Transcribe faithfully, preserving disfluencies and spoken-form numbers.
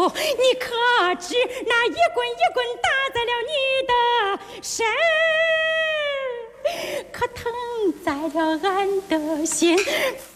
哦，你可知那一棍一棍打在了你的身，可疼在了俺的心。